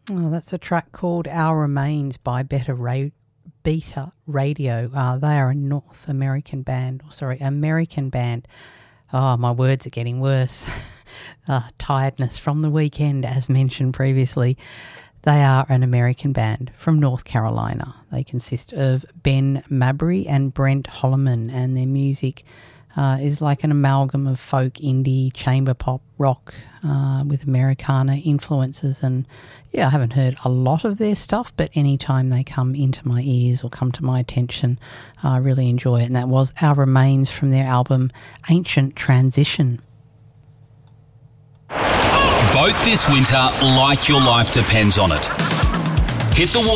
Oh, that's a track called Our Remains by Beta Radio. They are a American band. Oh, my words are getting worse. Tiredness from the weekend, as mentioned previously. They are an American band from North Carolina. They consist of Ben Mabry and Brent Holloman, and their music is like an amalgam of folk, indie, chamber pop, rock with Americana influences. And yeah, I haven't heard a lot of their stuff, but anytime they come into my ears or come to my attention, I really enjoy it. And that was Our Remains from their album Ancient Transition. Boat this winter like your life depends on it. Hit the water.